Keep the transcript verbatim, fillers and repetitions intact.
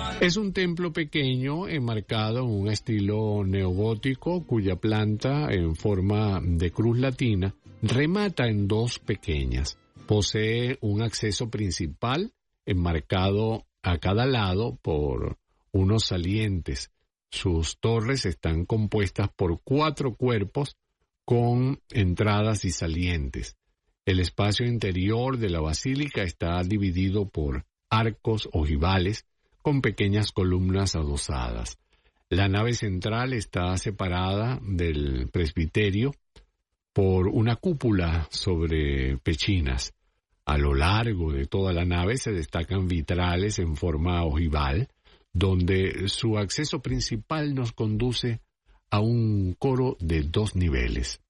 Es un templo pequeño enmarcado en un estilo neogótico cuya planta en forma de cruz latina remata en dos pequeñas. Posee un acceso principal enmarcado a cada lado por unos salientes. Sus torres están compuestas por cuatro cuerpos con entradas y salientes. El espacio interior de la basílica está dividido por arcos ojivales con pequeñas columnas adosadas. La nave central está separada del presbiterio por una cúpula sobre pechinas. A lo largo de toda la nave se destacan vitrales en forma ojival, donde su acceso principal nos conduce a un coro de dos niveles.